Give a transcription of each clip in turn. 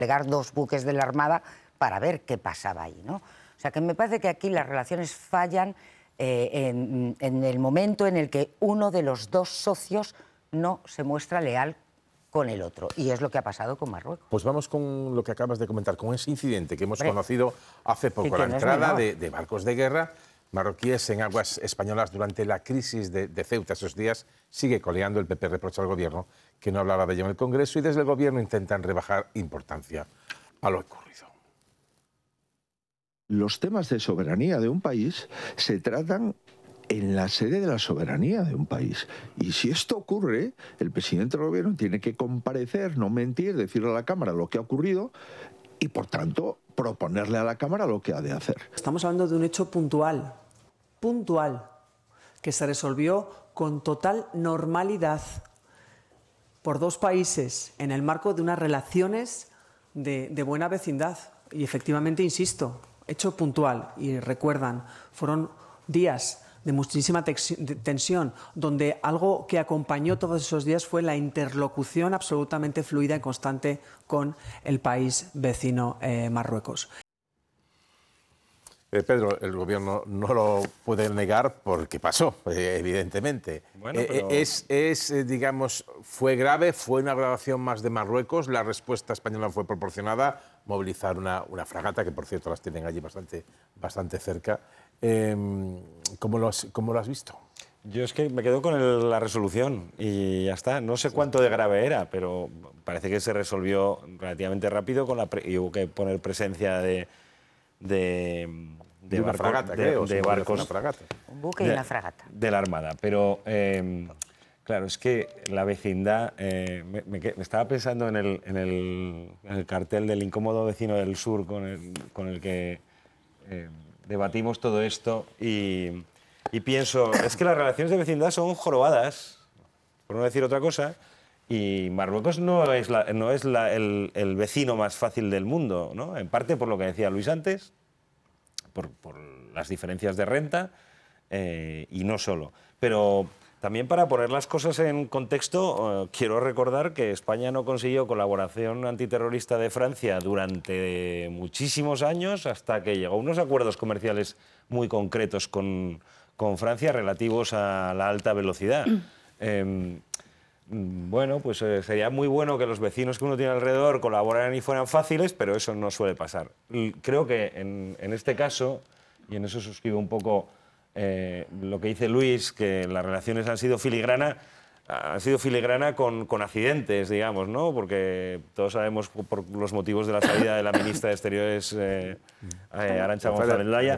desplegar 2 buques de la Armada para ver qué pasaba ahí, ¿no? O sea, que me parece que aquí las relaciones fallan en el momento en el que uno de los 2 socios no se muestra leal con el otro. Y es lo que ha pasado con Marruecos. Pues vamos con lo que acabas de comentar, con ese incidente que hemos conocido hace poco, la no entrada de barcos de guerra marroquíes en aguas españolas durante la crisis de Ceuta. Esos días sigue coleando, el PP reprocha al Gobierno que no hablaba de ello en el Congreso y desde el Gobierno intentan rebajar importancia a lo ocurrido. Los temas de soberanía de un país se tratan en la sede de la soberanía de un país. Y si esto ocurre, el presidente del Gobierno tiene que comparecer, no mentir, decirle a la Cámara lo que ha ocurrido y, por tanto, proponerle a la Cámara lo que ha de hacer. Estamos hablando de un hecho puntual, que se resolvió con total normalidad por 2 países en el marco de unas relaciones de buena vecindad. Y efectivamente, insisto, hecho puntual. Y recuerdan, fueron días de muchísima tensión, donde algo que acompañó todos esos días fue la interlocución absolutamente fluida y constante con el país vecino Marruecos. Pedro, el Gobierno no lo puede negar porque pasó, evidentemente. Bueno, pero... digamos, fue grave, fue una grabación más de Marruecos, la respuesta española fue proporcionada, movilizar una fragata, que por cierto las tienen allí bastante cerca. ¿Cómo lo has visto? Yo es que me quedo con la resolución y ya está. No sé cuánto de grave era, pero parece que se resolvió relativamente rápido y hubo que poner presencia de una fragata, creo, de barcos. Una fragata. Un buque y una fragata. De la Armada. Pero, claro, es que la vecindad... me estaba pensando en el cartel del incómodo vecino del sur con el que debatimos todo esto y pienso, es que las relaciones de vecindad son jorobadas, por no decir otra cosa, y Marruecos no es el vecino más fácil del mundo, ¿no? En parte por lo que decía Luis antes, por las diferencias de renta y no solo. Pero también para poner las cosas en contexto, quiero recordar que España no consiguió colaboración antiterrorista de Francia durante muchísimos años hasta que llegó a unos acuerdos comerciales muy concretos con Francia relativos a la alta velocidad. Bueno, pues sería muy bueno que los vecinos que uno tiene alrededor colaboraran y fueran fáciles, pero eso no suele pasar. Y creo que en este caso, y en eso suscribo un poco lo que dice Luis, que las relaciones han sido filigrana con accidentes, digamos, ¿no? Porque todos sabemos por los motivos de la salida de la ministra de Exteriores, Arantxa González Laya,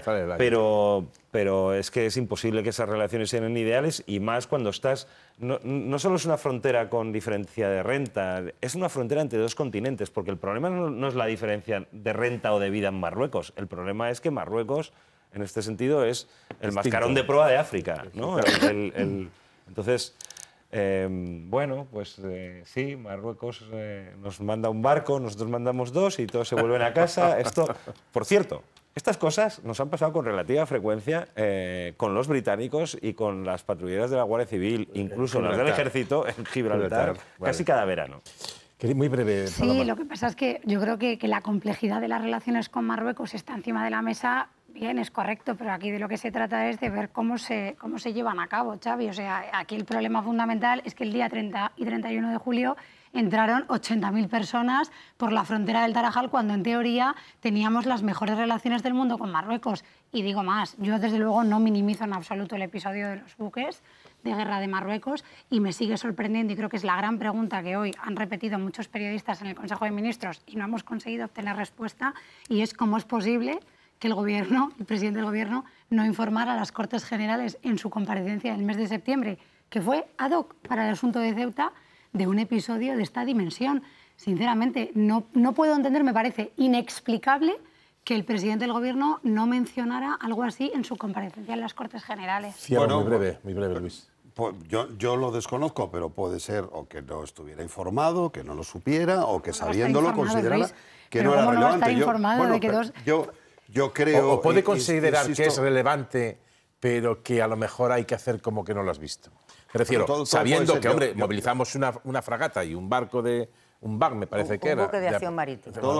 pero es que es imposible que esas relaciones sean ideales y más cuando estás... No solo es una frontera con diferencia de renta, es una frontera entre 2 continentes, porque el problema no es la diferencia de renta o de vida en Marruecos, el problema es que Marruecos, en este sentido, es el mascarón de proa de África, ¿no? Entonces... bueno, pues sí, Marruecos nos manda un barco, nosotros mandamos 2 y todos se vuelven a casa. Esto, por cierto, estas cosas nos han pasado con relativa frecuencia con los británicos y con las patrulleras de la Guardia Civil, incluso las del Ejército en Gibraltar, casi cada verano. Muy breve, Paloma. Sí, lo que pasa es que yo creo que la complejidad de las relaciones con Marruecos está encima de la mesa. Bien, es correcto, pero aquí de lo que se trata es de ver cómo se llevan a cabo, Xavi. O sea, aquí el problema fundamental es que el día 30 y 31 de julio entraron 80.000 personas por la frontera del Tarajal cuando en teoría teníamos las mejores relaciones del mundo con Marruecos. Y digo más, yo desde luego no minimizo en absoluto el episodio de los buques de guerra de Marruecos y me sigue sorprendiendo y creo que es la gran pregunta que hoy han repetido muchos periodistas en el Consejo de Ministros y no hemos conseguido obtener respuesta y es cómo es posible que el presidente del Gobierno, no informara a las Cortes Generales en su comparecencia del mes de septiembre, que fue ad hoc para el asunto de Ceuta, de un episodio de esta dimensión. Sinceramente, no puedo entender, me parece inexplicable que el presidente del Gobierno no mencionara algo así en su comparecencia en las Cortes Generales. Bueno, muy breve, Luis. Yo lo desconozco, pero puede ser o que no estuviera informado, que no lo supiera, o que sabiéndolo considerara que no era relevante. ¿Cómo no va a estar informado de que dos... Yo creo... O puede considerar que es relevante, pero que a lo mejor hay que hacer como que no lo has visto. Me refiero, sabiendo que, hombre, movilizamos una fragata y un barco de... Un BAC, me parece que era. Un buque de acción marítima.